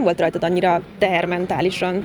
volt rajtad annyira teher mentálisan?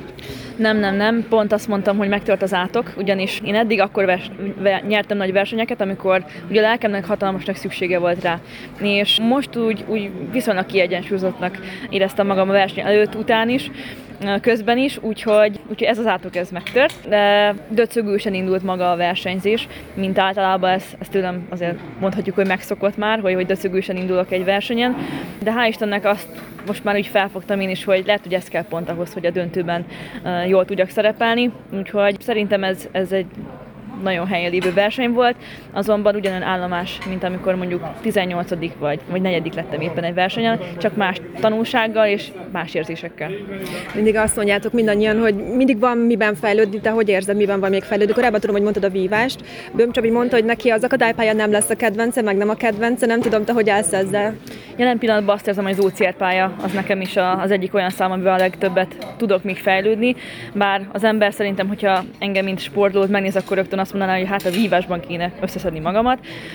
Nem. Pont azt mondtam, hogy megtört az átok, ugyanis én eddig akkor nyertem nagy versenyeket, amikor ugye a lelkemnek hatalmasnak szüksége volt rá. És most úgy viszonylag kiegyensúlyozottnak éreztem magam a verseny előtt, után is, közben is, úgyhogy ez az átok ez megtört, de döcögősen indult maga a versenyzés, mint általában ezt tőlem azért mondhatjuk, hogy megszokott már, hogy döcögősen indulok egy versenyen, de hál' Istennek azt most már úgy felfogtam én is, hogy lehet, hogy ez kell pont ahhoz, hogy a döntőben jól tudjak szerepelni, úgyhogy szerintem ez egy nagyon helyen lévő verseny volt, azonban ugyanolyan állomás, mint amikor mondjuk 18. vagy 4. lettem éppen egy versenyen, csak más tanulsággal és más érzésekkel. Mindig azt mondjátok mindannyian, hogy mindig van miben fejlődni, de hogy érzed, miben van még fejlődni? Korábban tudom, hogy mondtad a vívást. Böhm Csabi mondta, hogy neki az akadálypálya nem lesz a kedvence, meg nem a kedvence, nem tudom, te hogy állsz ezzel? Jelen pillanatban azt érzem, hogy az OCR pálya az nekem is az egyik olyan szám, amivel a legtöbbet tudok még fejlődni, bár az ember szerintem, hogyha engem mint sportolót megnéz, akkor rögtön azt mondaná, hogy hát a vívásban kéne összeszedni magamat.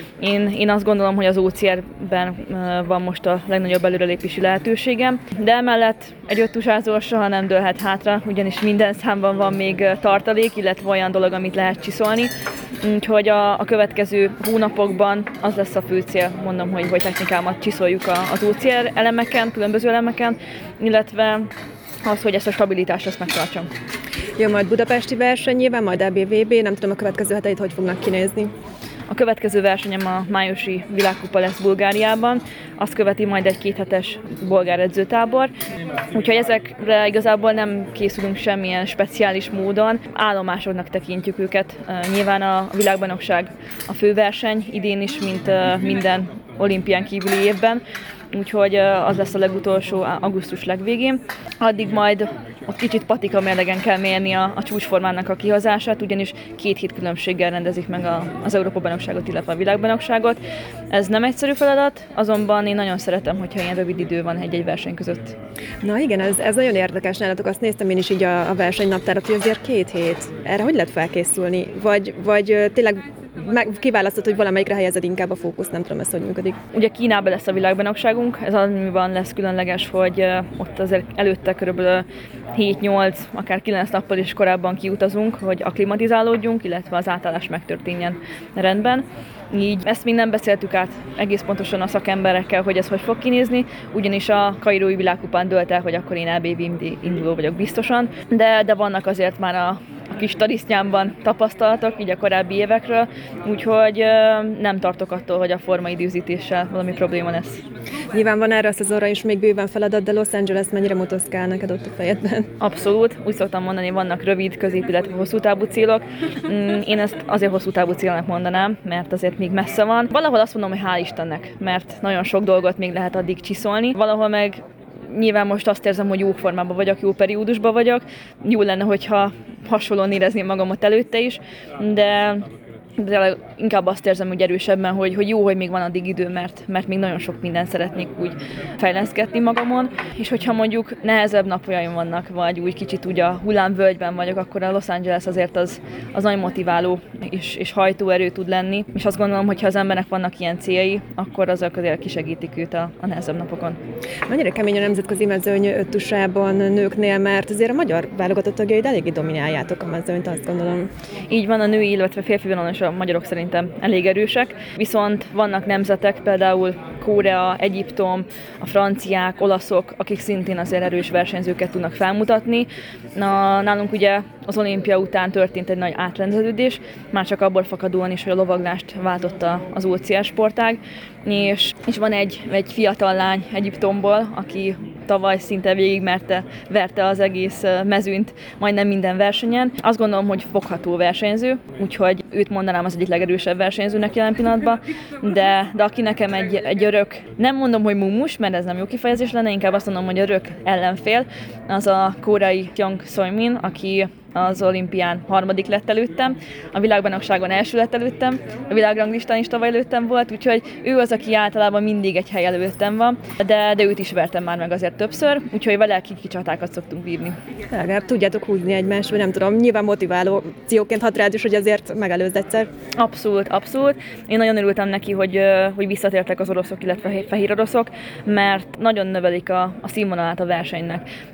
Én azt gondolom, hogy az OCR-ben van most a legnagyobb előrelépési lehetőségem, de emellett egy öttusázó soha nem dőlhet hátra, ugyanis minden számban van még tartalék, illetve olyan dolog, amit lehet csiszolni. Úgyhogy a következő hónapokban az lesz a fő cél, mondom, hogy technikámat csiszoljuk az OCR elemeken, különböző elemeken, illetve az, hogy ezt a stabilitást ezt megtartsam. Jó, majd budapesti verseny nyilván, majd EBVB, nem tudom, a következő heteit hogy fognak kinézni. A következő versenyem a májusi világkupa lesz Bulgáriában, azt követi majd egy 2 hetes bolgár edzőtábor, úgyhogy ezekre igazából nem készülünk semmilyen speciális módon, állomásoknak tekintjük őket. Nyilván a világbajnokság a főverseny idén is, mint minden olimpián kívüli évben, úgyhogy az lesz a legutolsó augusztus legvégén. Addig majd ott kicsit patika mérlegen kell mérni a csúcsformának a kihozását, ugyanis 2 hét különbséggel rendezik meg az Európa-bajnokságot, illetve a világbajnokságot. Ez nem egyszerű feladat, azonban én nagyon szeretem, hogyha ilyen rövid idő van egy verseny között. Na igen, ez nagyon érdekes nálatok, azt néztem én is így a versenynaptárat, hogy azért 2 hét. Erre hogy lehet felkészülni? Vagy tényleg kiválasztod, hogy valamelyikre helyezed inkább a fókusz, nem tudom, ez hogy működik. Ugye Kínában lesz a világbajnokságunk, ez amiben lesz különleges, hogy ott azért előtte körülbelül 7-8, akár 9 nappal is korábban kiutazunk, hogy akklimatizálódjunk, illetve az átállás megtörténjen rendben. Így ezt még nem beszéltük át egész pontosan a szakemberekkel, hogy ez hogy fog kinézni, ugyanis a kairói világkupán dölt el, hogy akkor én EBV induló vagyok biztosan, de vannak azért már a kis tarisznyámban tapasztalatok, így a korábbi évekről, úgyhogy nem tartok attól, hogy a formaidőzítéssel valami probléma lesz. Nyilván van erre a szezonra is még bőven feladat, de Los Angeles mennyire motoszkál neked ott a fejedben? Abszolút, úgy szoktam mondani, vannak rövid, közép, illetve hosszú távú célok. Én ezt azért hosszú távú célnak mondanám, mert azért még messze van. Valahol azt mondom, hogy hál' Istennek, mert nagyon sok dolgot még lehet addig csiszolni. Valahol meg nyilván most azt érzem, hogy jó formában vagyok, jó periódusban vagyok. Jó lenne, hogyha hasonlóan érezném magamat előtte is, de inkább azt érzem, hogy erősebben, hogy jó, hogy még van addig idő, mert még nagyon sok mindent szeretnék úgy fejleszgetni magamon, és hogyha mondjuk nehezebb napjaim vannak, vagy úgy kicsit úgy a hullámvölgyben vagyok, akkor a Los Angeles azért az nagyon motiváló és hajtóerő tud lenni, és azt gondolom, hogy ha az embernek vannak ilyen céljai, akkor azok azért kisegítik őt a nehezebb napokon. Mennyire kemény a nemzetközi mezőny öttusában nőknél, mert azért a magyar válogatott tagjaid eléggé domináljátok a mezőnyt, azt gondolom. Így van, a női, illetve férfi vonalon is a magyarok szerintem elég erősek, viszont vannak nemzetek, például Korea, Egyiptom, a franciák, olaszok, akik szintén azért erős versenyzőket tudnak felmutatni. Nálunk ugye az olimpia után történt egy nagy átrendeződés, már csak abból fakadóan is, hogy a lovaglást váltotta az OCR sportág, és van egy fiatal lány Egyiptomból, aki tavaly szinte végig verte az egész mezőnyt majdnem minden versenyen. Azt gondolom, hogy fogható versenyző, úgyhogy őt mondanám az egyik legerősebb versenyzőnek jelen pillanatban, de aki nekem egy örök, nem mondom, hogy mumus, mert ez nem jó kifejezés lenne, inkább azt mondom, hogy örök ellenfél, az a koreai Kyung Soo-min, aki az olimpián 3. lett előttem, a világbajnokságon első lett előttem, a világranglistán is tavaly előttem volt, úgyhogy ő az, aki általában mindig egy hely előttem van, de őt is vertem már meg azért többször, úgyhogy vele kicsi csatákat szoktunk vívni. Legalább tudjátok húzni egymást, vagy nem tudom, nyilván motiválócióként hat rád is, hogy azért megelőzd egyszer. Abszolút. Én nagyon örültem neki, hogy visszatértek az oroszok, illetve fehér oroszok, mert nagyon növelik a színvonalát a versenynek.